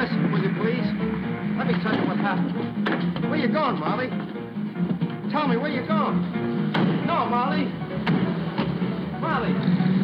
Listen, will you please? Let me tell you what happened. Where you going, Molly? Tell me, where you going? No, Molly. Molly.